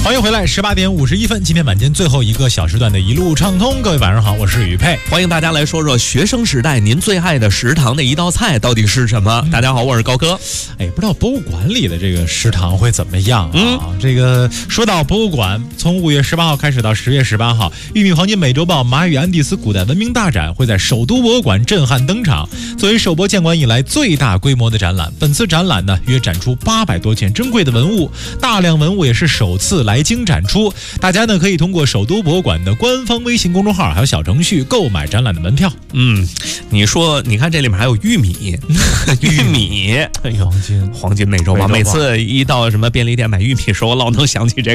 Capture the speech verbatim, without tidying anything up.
欢迎回来，十八点五十一分，今天晚间最后一个小时段的一路畅通。各位晚上好，我是宇佩， 欢迎大家来说说学生时代您最爱的食堂的一道菜到底是什么？嗯、大家好，我是高哥。 哎，不知道博物馆里的这个食堂会怎么样啊？嗯、这个说到博物馆，从五月十八号开始到十月十八号，玉米黄金美洲豹马与安第斯古代文明大展会在首都博物馆震撼登场。作为首博建馆以来最大规模的展览，本次展览呢约展出八百多件珍贵的文物，大量文物也是首次来京展出。大家呢可以通过首都博物馆的官方微信公众号还有小程序购买展览的门票。 嗯，你说，你看这里面还有玉米，玉米， 黄金黄金美洲豹。每次一到什么便利店买玉米的时候，我老能想起这个。